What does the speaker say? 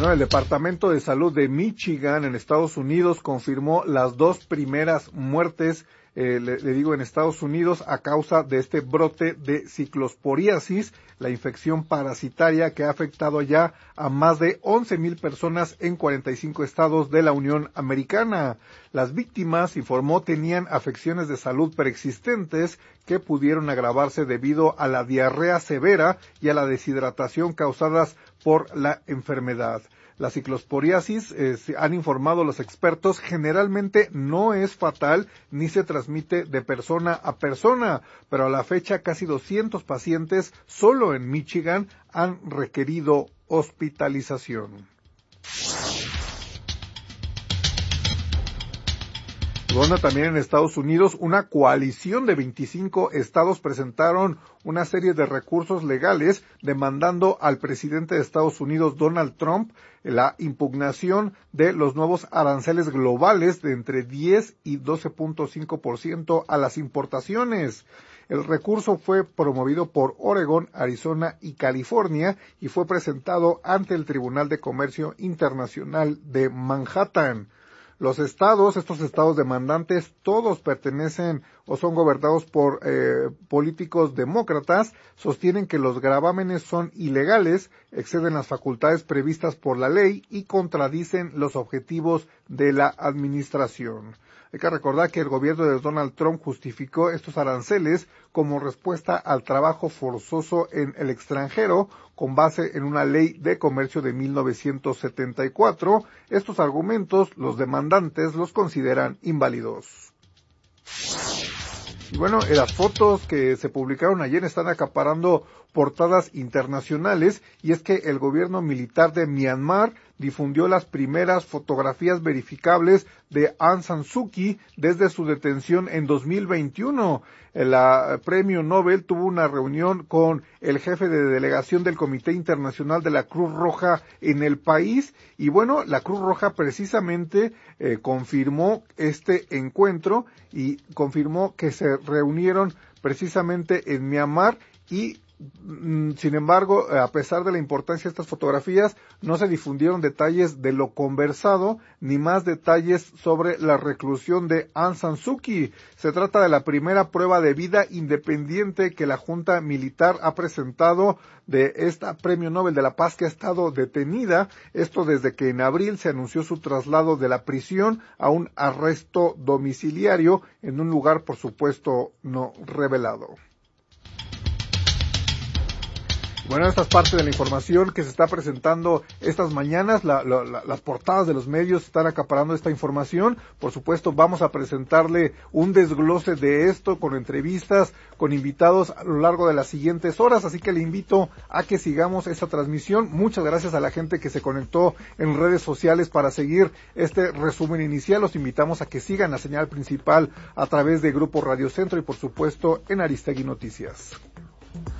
Bueno, el Departamento de Salud de Michigan en Estados Unidos confirmó las 2 primeras muertes, le digo en Estados Unidos, a causa de este brote de ciclosporiasis, la infección parasitaria que ha afectado ya a más de 11,000 personas en 45 estados de la Unión Americana. Las víctimas, informó, tenían afecciones de salud preexistentes que pudieron agravarse debido a la diarrea severa y a la deshidratación causadas por la enfermedad. La ciclosporiasis, han informado los expertos, generalmente no es fatal ni se transmite de persona a persona, pero a la fecha casi 200 pacientes solo en Michigan han requerido hospitalización. Bueno, también en Estados Unidos, una coalición de 25 estados presentaron una serie de recursos legales demandando al presidente de Estados Unidos, Donald Trump, la impugnación de los nuevos aranceles globales de entre 10 y 12.5% a las importaciones. El recurso fue promovido por Oregón, Arizona y California y fue presentado ante el Tribunal de Comercio Internacional de Manhattan. Estos estados demandantes, todos pertenecen o son gobernados por políticos demócratas, sostienen que los gravámenes son ilegales, exceden las facultades previstas por la ley y contradicen los objetivos de la administración. Hay que recordar que el gobierno de Donald Trump justificó estos aranceles como respuesta al trabajo forzoso en el extranjero, con base en una ley de comercio de 1974. Estos argumentos, los demandantes los consideran inválidos. Y bueno, las fotos que se publicaron ayer están acaparando portadas internacionales, y es que el gobierno militar de Myanmar difundió las primeras fotografías verificables de Aung San Suu Kyi desde su detención en 2021. El premio Nobel tuvo una reunión con el jefe de delegación del Comité Internacional de la Cruz Roja en el país, y bueno, la Cruz Roja precisamente confirmó este encuentro y confirmó que se reunieron precisamente en Myanmar y sin embargo, a pesar de la importancia de estas fotografías, no se difundieron detalles de lo conversado, ni más detalles sobre la reclusión de Aung San Suu Kyi. Se trata de la primera prueba de vida independiente que la Junta Militar ha presentado de esta Premio Nobel de la Paz que ha estado detenida, esto desde que en abril se anunció su traslado de la prisión a un arresto domiciliario en un lugar, por supuesto, no revelado. Bueno, esta es parte de la información que se está presentando estas mañanas. Las portadas de los medios están acaparando esta información. Por supuesto, vamos a presentarle un desglose de esto con entrevistas, con invitados a lo largo de las siguientes horas. Así que le invito a que sigamos esta transmisión. Muchas gracias a la gente que se conectó en redes sociales para seguir este resumen inicial. Los invitamos a que sigan la señal principal a través de Grupo Radio Centro y, por supuesto, en Aristegui Noticias.